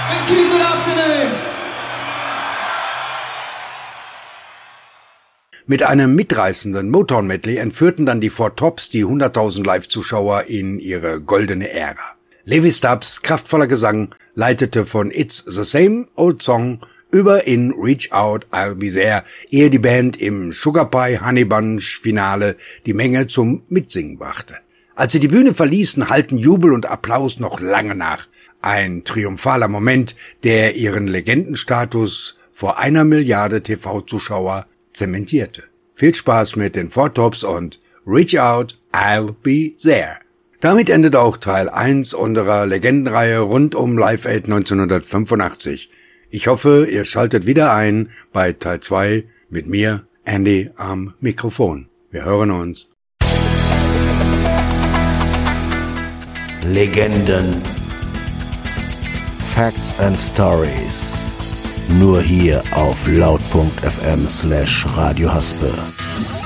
Thank you, good afternoon. Mit einem mitreißenden Motown-Medley entführten dann die Four Tops die 100.000 Live-Zuschauer in ihre goldene Ära. Levi Stubbs kraftvoller Gesang leitete von It's the Same Old Song über in Reach Out, I'll Be There, ehe die Band im Sugar Pie Honey Bunch Finale die Menge zum Mitsingen brachte. Als sie die Bühne verließen, hallten Jubel und Applaus noch lange nach. Ein triumphaler Moment, der ihren Legendenstatus vor 1 Milliarde TV-Zuschauer zementierte. Viel Spaß mit den Four Tops und Reach Out, I'll Be There. Damit endet auch Teil 1 unserer Legendenreihe rund um Live Aid 1985. Ich hoffe, ihr schaltet wieder ein bei Teil 2 mit mir, Andy, am Mikrofon. Wir hören uns. Legenden. Facts and Stories. Nur hier auf laut.fm/Radio Haspe.